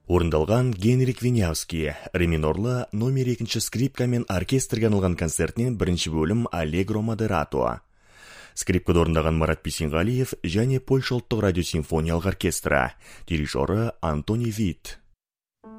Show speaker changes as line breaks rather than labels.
Орындалған Генрик Винявский, ре минорлы номер 2 скрипка мен оркестрге арналған концертінен бірінші бөлім Allegro Moderato. Скрипкада орындаған Марат Бейсенғалиев және Польша ұлттық радиосимфониялық оркестрі, дирижері Антони Вит.